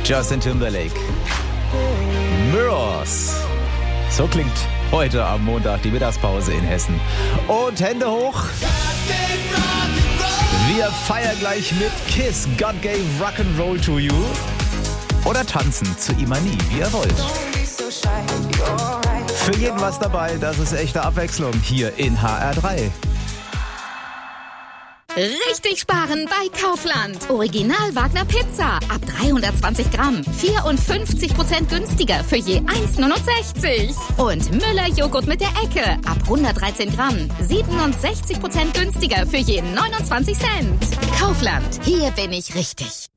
Justin Timberlake. Mirrors. So klingt heute am Montag die Mittagspause in Hessen. Und Hände hoch. Wir feiern gleich mit Kiss, God Gave Rock'n'Roll to You. Oder tanzen zu Imani, wie ihr wollt. Für jeden was dabei, das ist echte Abwechslung hier in HR3. Richtig sparen bei Kaufland. Original Wagner Pizza. Ab 320 Gramm. 54% günstiger für je 1,69. Und Müller Joghurt mit der Ecke. Ab 113 Gramm. 67% günstiger für je 29 Cent. Kaufland. Hier bin ich richtig.